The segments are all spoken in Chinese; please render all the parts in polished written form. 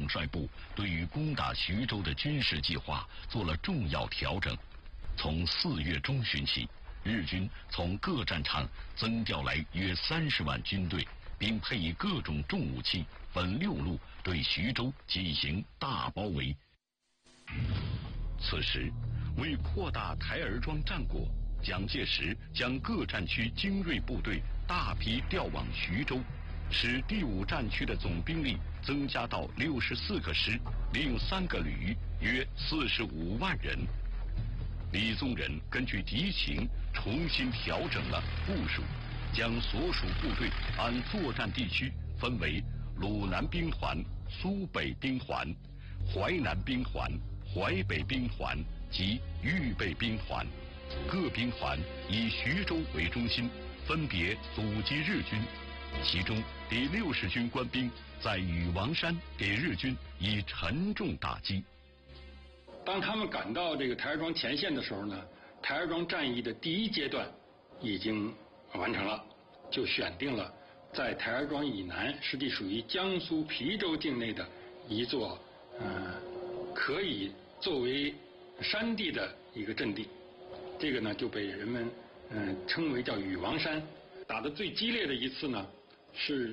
帅部对于攻打徐州的军事计划做了重要调整。从4月中旬起，日军从各战场增调来约30万军队，并配以各种重武器，分6路对徐州进行大包围。此时，为扩大台儿庄战果，蒋介石将各战区精锐部队大批调往徐州，使第5战区的总兵力增加到64个师，另3个旅，约45万人。李宗仁根据敌情重新调整了部署，将所属部队按作战地区分为鲁南兵团、苏北兵团、淮南兵团、淮北兵团及豫北兵团，各兵团以徐州为中心，分别阻击日军。其中第60军官兵在禹王山给日军以沉重打击。 当他们赶到这个台儿庄前线的时候呢，台儿庄战役的第1阶段已经完成了，就选定了在台儿庄以南，实际属于江苏邳州境内的一座可以作为山地的一个阵地。这个呢就被人们称为叫禹王山。打得最激烈的一次呢是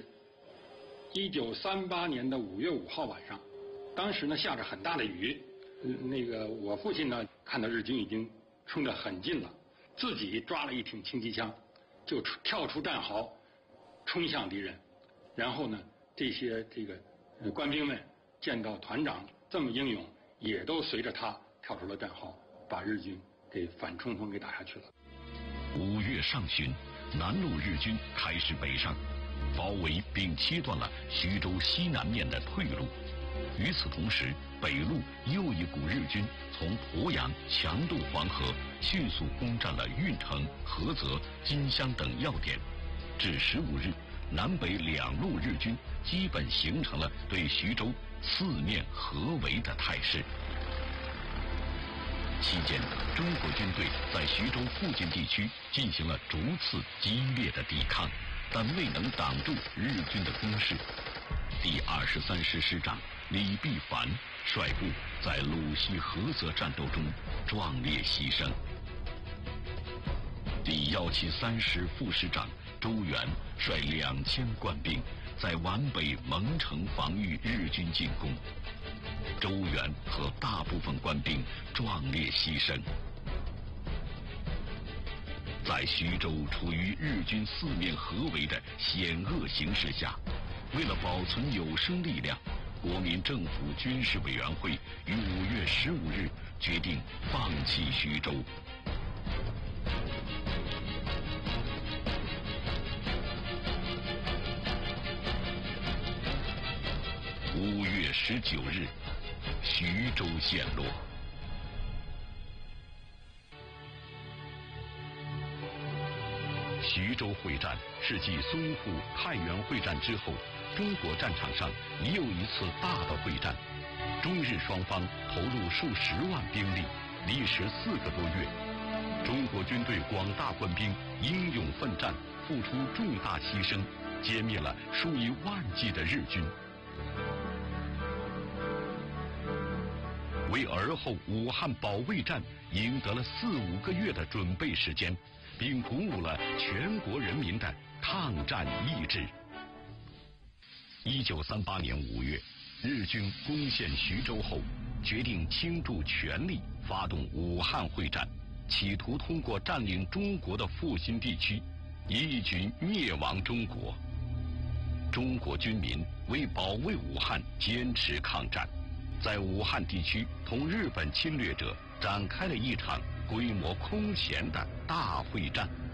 1938年的5月5号晚上，当时呢下着很大的雨。我父亲呢看到日军已经冲得很近了，自己抓了一挺轻机枪，就跳出战壕，冲向敌人。然后呢，这个官兵们见到团长这么英勇，也都随着他跳出了战壕，把日军给反冲锋给打下去了。 5月上旬，南路日军开始北上，包围并切断了徐州西南面的退路。与此同时，北路又一股日军从鄱阳强渡黄河，迅速攻占了运城、菏泽、金乡等要点。至15日，南北2路日军基本形成了对徐州4面合围的态势。期间，中国军队在徐州附近地区进行了逐次激烈的抵抗，但未能挡住日军的攻势。第23师师长李必凡率部在鲁西菏泽战斗中壮烈牺牲。第173师副师长周元率2000官兵在皖北蒙城防御日军进攻，周元和大部分官兵壮烈牺牲。在徐州处于日军4面合围的险恶形势下，为了保存有生力量，国民政府军事委员会于5月15日决定放弃徐州。5月19日，徐州陷落。徐州会战是继淞沪、太原会战之后，中国战场上又一次大的会战。中日双方投入数十万兵力，历时4个多月。中国军队广大官兵英勇奋战，付出重大牺牲，歼灭了数以万计的日军。为而后武汉保卫战赢得了4、5个月的准备时间，并鼓舞了全国人民的抗战意志。1938年5月，日军攻陷徐州后，决定倾注全力发动武汉会战，企图通过占领中国的复兴地区，一举灭亡中国。中国军民为保卫武汉坚持抗战，在武汉地区同日本侵略者展开了一场规模空前的大会战。